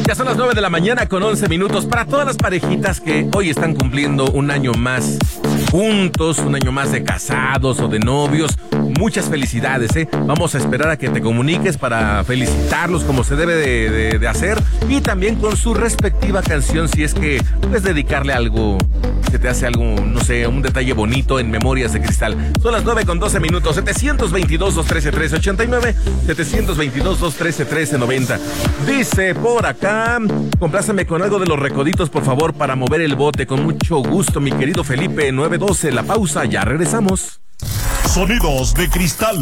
Ya son las 9 de la mañana con 11 minutos para todas las parejitas que hoy están cumpliendo un año más juntos, un año más de casados o de novios. Muchas felicidades, ¿eh? Vamos a esperar a que te comuniques para felicitarlos como se debe de hacer, y también con su respectiva canción si es que puedes dedicarle algo que te hace algo, no sé, un detalle bonito en Memorias de Cristal. Son las 9 con 12 minutos. 722-213-1389, 722-213-1390. Dice por acá, compláceme con algo de Los Recoditos, por favor, para mover el bote. Con mucho gusto, mi querido Felipe. 912, la pausa, ya regresamos. Sonidos de Cristal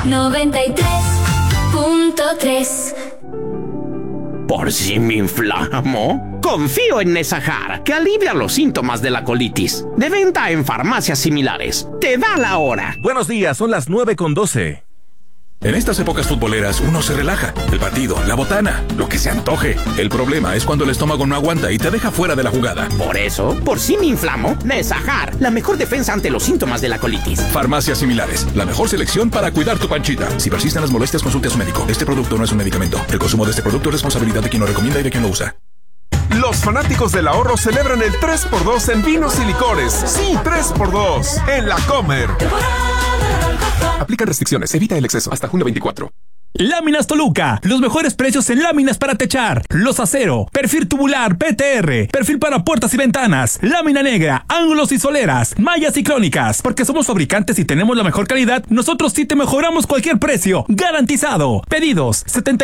93.3. ¿Por si me inflamo? Confío en Nesajar, que alivia los síntomas de la colitis. De venta en farmacias similares. Te da la hora. Buenos días, son las 9 con 12. En estas épocas futboleras uno se relaja. El partido, la botana, lo que se antoje. El problema es cuando el estómago no aguanta y te deja fuera de la jugada. Por eso, por si me inflamo, Nesajar, la mejor defensa ante los síntomas de la colitis. Farmacias similares, la mejor selección para cuidar tu panchita. Si persisten las molestias, consulte a su médico. Este producto no es un medicamento. El consumo de este producto es responsabilidad de quien lo recomienda y de quien lo usa. Los fanáticos del ahorro celebran el 3x2 en vinos y licores. Sí, 3x2 en La Comer. Aplican restricciones, evita el exceso. Hasta junio 24. Láminas Toluca, los mejores precios en láminas para techar, los acero, perfil tubular, PTR, perfil para puertas y ventanas, lámina negra, ángulos y soleras, mallas ciclónicas. Porque somos fabricantes y tenemos la mejor calidad, nosotros sí te mejoramos cualquier precio, garantizado. Pedidos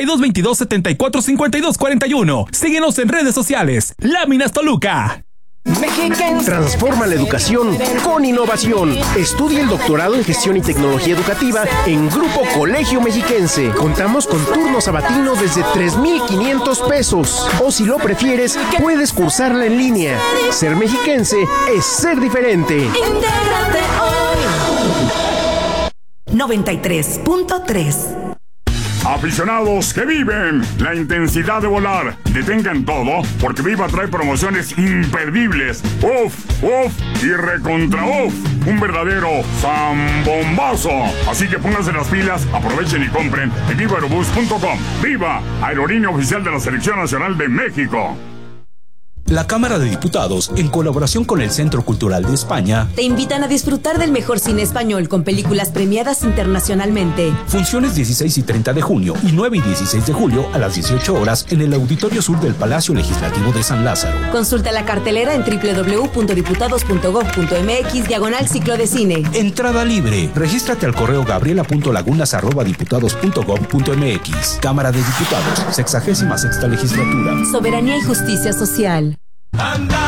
7222-745241. Síguenos en redes sociales. Láminas Toluca. Transforma la educación con innovación. Estudia el doctorado en Gestión y Tecnología Educativa en Grupo Colegio Mexiquense. Contamos con turno sabatino desde 3,500 pesos. O si lo prefieres, puedes cursarla en línea. Ser mexiquense es ser diferente. Intégrate hoy. 93.3. Aficionados que viven la intensidad de volar, detengan todo, porque Viva trae promociones imperdibles. ¡Uf! Y recontra ¡uf! Un verdadero zambombazo. Así que pónganse las pilas, aprovechen y compren en vivaerobus.com. ¡Viva! Aerolínea oficial de la Selección Nacional de México. La Cámara de Diputados, en colaboración con el Centro Cultural de España, te invitan a disfrutar del mejor cine español con películas premiadas internacionalmente. Funciones 16 y 30 de junio y 9 y 16 de julio a las 18 horas en el Auditorio Sur del Palacio Legislativo de San Lázaro. Consulta la cartelera en www.diputados.gov.mx/ciclo de cine. Entrada libre. Regístrate al correo gabriela.lagunas@diputados.gov.mx. Cámara de Diputados, 66ª Legislatura. Soberanía y justicia social.